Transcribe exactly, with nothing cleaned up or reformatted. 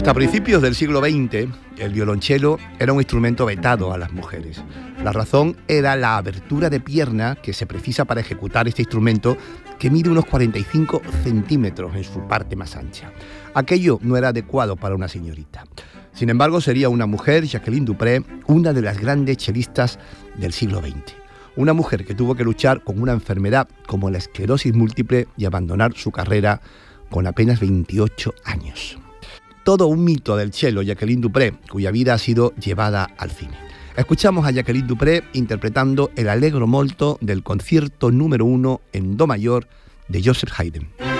Hasta principios del siglo veinte, el violonchelo era un instrumento vetado a las mujeres. La razón era la abertura de pierna que se precisa para ejecutar este instrumento, que mide unos cuarenta y cinco centímetros en su parte más ancha. Aquello no era adecuado para una señorita. Sin embargo, sería una mujer, Jacqueline du Pré, una de las grandes chelistas del siglo veinte. Una mujer que tuvo que luchar con una enfermedad como la esclerosis múltiple y abandonar su carrera con apenas veintiocho años. Todo un mito del cello, Jacqueline du Pré, cuya vida ha sido llevada al cine. Escuchamos a Jacqueline du Pré interpretando el Allegro molto del concierto número uno en do mayor de Joseph Haydn.